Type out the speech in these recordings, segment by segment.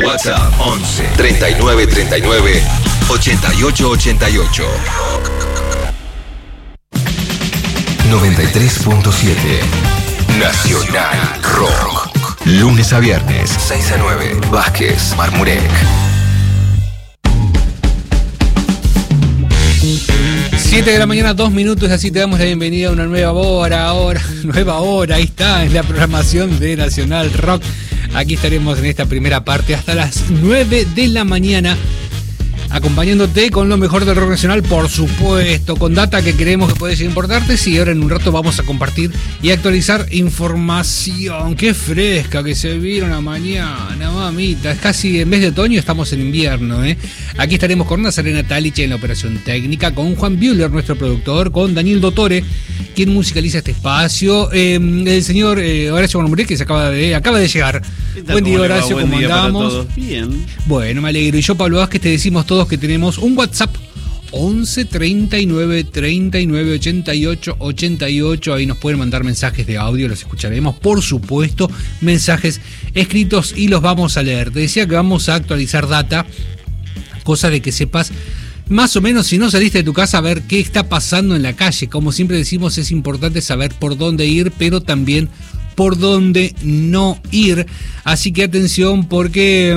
WhatsApp 11 39 39 88 88. 93.7 Nacional Rock. Lunes a viernes, 6 a 9. Vázquez, Marmurek. 7 de la mañana, 2 minutos, así te damos la bienvenida a una nueva hora, ahí está, en la programación de Nacional Rock. Aquí estaremos en esta primera parte hasta las 9 de la mañana, acompañándote con lo mejor del rock nacional, por supuesto, con data que creemos que puede ser importante. Sí, ahora en un rato vamos a compartir y actualizar información. Qué fresca que se vieron la mañana, mamita. Es casi, en vez de otoño, estamos en invierno, ¿eh? Aquí estaremos con Nazarena Talich en la operación técnica, con Juan Bühler, nuestro productor, con Daniel Dottore, quien musicaliza este espacio, el señor Horacio Marmurek, que acaba de llegar. Buen día, Horacio, ¿cómo andamos? Bien. Bueno, me alegro. Y yo, Pablo Vázquez, te decimos todos que tenemos un WhatsApp 11 39 39 88 88. Ahí nos pueden mandar mensajes de audio, los escucharemos, por supuesto, mensajes escritos y los vamos a leer. Te decía que vamos a actualizar data, cosa de que sepas más o menos, si no saliste de tu casa, a ver qué está pasando en la calle. Como siempre decimos, es importante saber por dónde ir, pero también por dónde no ir. Así que atención, porque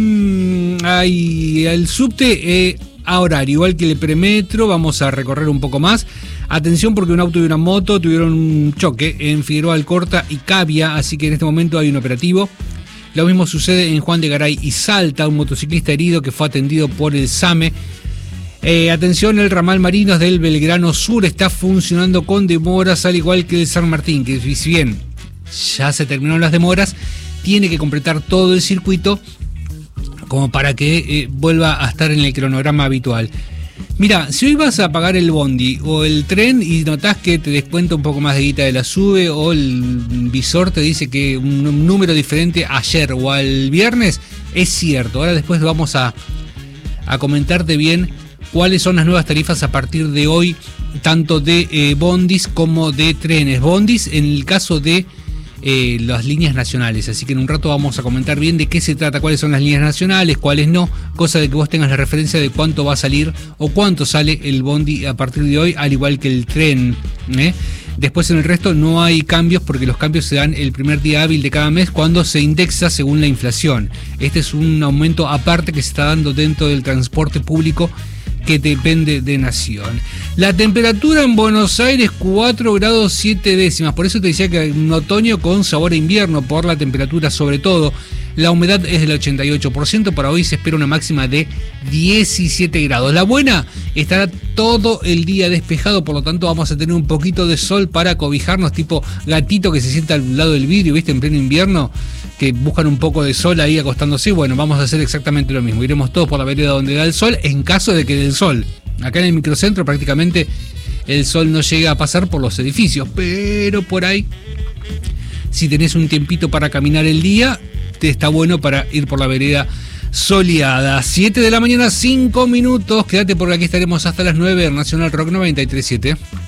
hay el subte a horario, igual que el premetro. Vamos a recorrer un poco más. Atención, porque un auto y una moto tuvieron un choque en Figueroa Alcorta y Cavia, así que en este momento hay un operativo. Lo mismo sucede en Juan de Garay y Salta, un motociclista herido que fue atendido por el SAME. Atención, el ramal Marinos del Belgrano Sur está funcionando con demoras, al igual que el San Martín, que si bien ya se terminaron las demoras, tiene que completar todo el circuito como para que vuelva a estar en el cronograma habitual. Mira, si hoy vas a pagar el bondi o el tren y notás que te descuenta un poco más de guita de la SUBE, o el visor te dice que un número diferente ayer o al viernes, es cierto. Ahora después vamos a comentarte bien cuáles son las nuevas tarifas a partir de hoy, tanto de bondis como de trenes. Bondis en el caso de las líneas nacionales, así que en un rato vamos a comentar bien de qué se trata, cuáles son las líneas nacionales, cuáles no, cosa de que vos tengas la referencia de cuánto va a salir o cuánto sale el bondi a partir de hoy, al igual que el tren, ¿eh? Después en el resto no hay cambios, porque los cambios se dan el primer día hábil de cada mes, cuando se indexa según la inflación. Este es un aumento aparte que se está dando dentro del transporte público, que depende de Nación. La temperatura en Buenos Aires, 4 grados 7 décimas. Por eso te decía que un otoño con sabor a invierno, por la temperatura sobre todo. La humedad es del 88%. Para hoy se espera una máxima de 17 grados. La buena, estará todo el día despejado, por lo tanto vamos a tener un poquito de sol para cobijarnos, tipo gatito que se sienta al lado del vidrio, ¿viste? En pleno invierno, que buscan un poco de sol ahí acostándose. Bueno, vamos a hacer exactamente lo mismo. Iremos todos por la vereda donde da el sol, en caso de que dé el sol. Acá en el microcentro prácticamente el sol no llega a pasar por los edificios, pero por ahí, si tenés un tiempito para caminar el día, te está bueno para ir por la vereda soleada. 7 de la mañana, 5 minutos. Quédate porque aquí estaremos hasta las 9 en Nacional Rock 93.7.